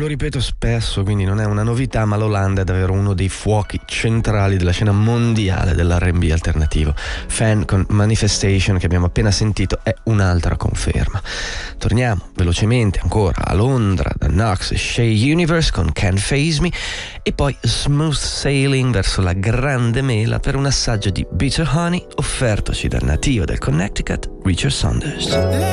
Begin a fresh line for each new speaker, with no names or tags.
ripeto spesso, quindi non è una novità, ma l'Olanda è davvero uno dei fuochi centrali della scena mondiale dell'R&B alternativo. Fan con Manifestation, che abbiamo appena sentito, è un'altra conferma. Torniamo velocemente ancora a Londra da Knox e Shea Universe con Can't Faze Me, e poi smooth sailing verso la grande mela per un assaggio di Bitter Honey offertoci dal nativo del Connecticut, Richard Saunders.